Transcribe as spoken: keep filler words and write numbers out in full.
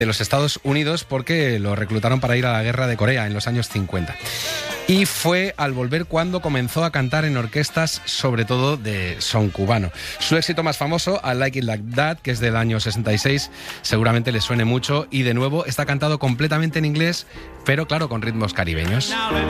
de los Estados Unidos porque lo reclutaron para ir a la guerra de Corea en los años cincuenta. Y fue al volver cuando comenzó a cantar en orquestas, sobre todo de son cubano. Su éxito más famoso, I Like It Like That, que es del año sesenta y seis, seguramente le suene mucho, y de nuevo está cantado completamente en inglés, pero claro, con ritmos caribeños.